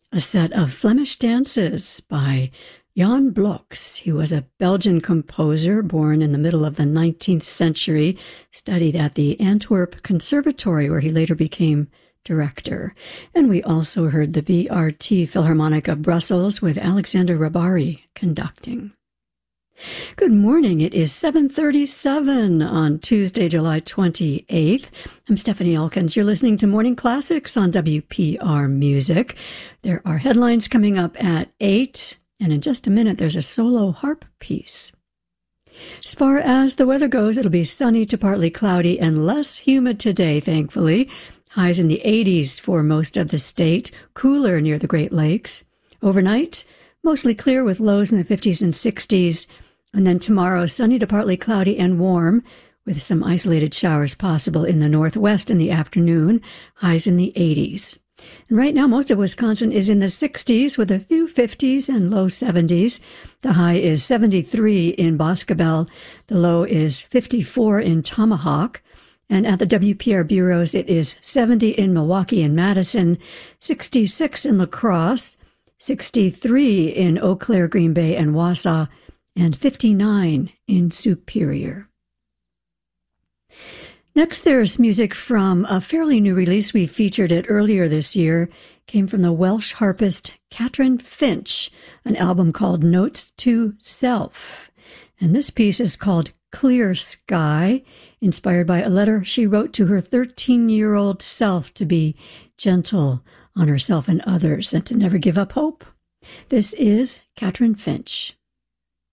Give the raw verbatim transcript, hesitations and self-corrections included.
a set of Flemish dances by Jan Bloks. He was a Belgian composer born in the middle of the nineteenth century, studied at the Antwerp Conservatory, where he later became director. And we also heard the B R T Philharmonic of Brussels with Alexander Rabari conducting. Good morning. It is seven thirty-seven on Tuesday, July twenty-eighth. I'm Stephanie Elkins. You're listening to Morning Classics on W P R Music. There are headlines coming up at eight, and in just a minute, there's a solo harp piece. As far as the weather goes, it'll be sunny to partly cloudy and less humid today, thankfully. Highs in the eighties for most of the state, cooler near the Great Lakes. Overnight, mostly clear with lows in the fifties and sixties. And then tomorrow, sunny to partly cloudy and warm, with some isolated showers possible in the northwest in the afternoon, highs in the eighties. And right now, most of Wisconsin is in the sixties with a few fifties and low seventies. The high is seventy-three in Boscobel. The low is fifty-four in Tomahawk. And at the W P R bureaus, it is seventy in Milwaukee and Madison, sixty-six in La Crosse, sixty-three in Eau Claire, Green Bay, and Wausau, and fifty-nine in Superior. Next, there's music from a fairly new release. We featured it earlier this year. Came from the Welsh harpist Catherine Finch, an album called Notes to Self. And this piece is called Clear Sky, inspired by a letter she wrote to her thirteen-year-old self to be gentle on herself and others and to never give up hope. This is Catherine Finch.